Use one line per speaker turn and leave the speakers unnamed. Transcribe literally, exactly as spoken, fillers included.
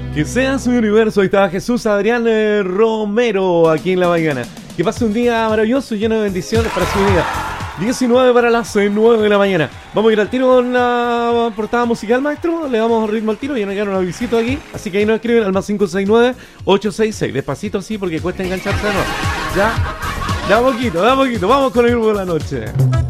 Que sea su universo. Ahí está Jesús Adrián eh, Romero aquí en La Mañana. Que pase un día maravilloso, lleno de bendiciones para su vida. diecinueve para las nueve de la mañana. Vamos a ir al tiro con la portada musical, maestro. Le damos ritmo al tiro y nos quedaron una visita aquí. Así que ahí nos escriben al más cinco seis nueve, ocho seis seis. Despacito sí, porque cuesta engancharse de nuevo. Ya, da poquito, da poquito. Vamos con el grupo de la noche.